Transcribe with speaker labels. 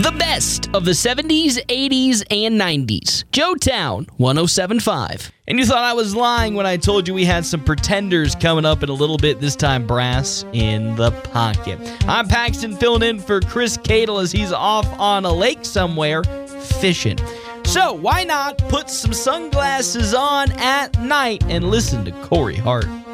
Speaker 1: The best of the 70s, 80s, and 90s. Joetown 107.5. And you thought I was lying when I told you we had some pretenders coming up in a little bit, this time brass in the pocket. I'm Paxton filling in for Chris Cadle as he's off on a lake somewhere fishing. So why not put some sunglasses on at night and listen to Corey Hart?